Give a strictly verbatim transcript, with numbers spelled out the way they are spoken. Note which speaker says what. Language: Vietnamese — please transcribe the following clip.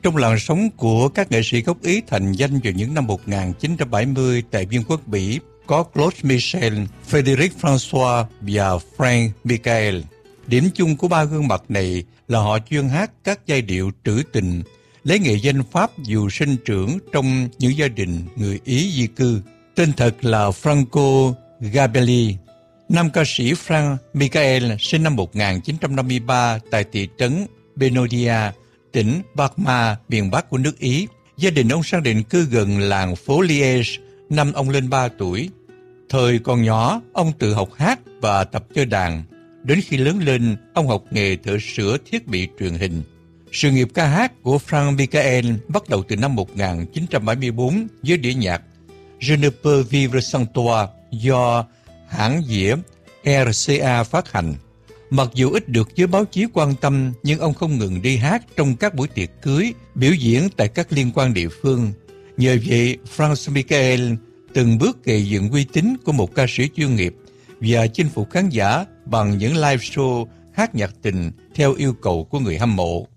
Speaker 1: Trong làn sóng của các nghệ sĩ gốc Ý thành danh vào những năm một nghìn chín trăm bảy mươi tại Vương quốc Bỉ, có Claude Michel, Frédéric François và Frank Michael. Điểm chung của ba gương mặt này là họ chuyên hát các giai điệu trữ tình, lấy nghệ danh Pháp dù sinh trưởng trong những gia đình người Ý di cư. Tên thật là Franco Gabelli. Nam ca sĩ Frank Michael sinh năm một nghìn chín trăm năm mươi ba tại thị trấn Benodia, tỉnh Parma, miền Bắc của nước Ý. Gia đình ông sang định cư gần làng phố Liège năm ông lên ba tuổi. Thời còn nhỏ, ông tự học hát và tập chơi đàn. Đến khi lớn lên, ông học nghề thợ sửa thiết bị truyền hình. Sự nghiệp ca hát của Frank Michael bắt đầu từ năm một nghìn chín trăm bảy mươi tư với đĩa nhạc Je ne peux vivre sans toi do hãng dĩa rờ xê a phát hành. Mặc dù ít được giới báo chí quan tâm, nhưng ông không ngừng đi hát trong các buổi tiệc cưới, biểu diễn tại các liên quan địa phương. Nhờ vậy, Frank Michael từng bước gây dựng uy tín của một ca sĩ chuyên nghiệp và chinh phục khán giả bằng những live show hát nhạc tình theo yêu cầu của người hâm mộ.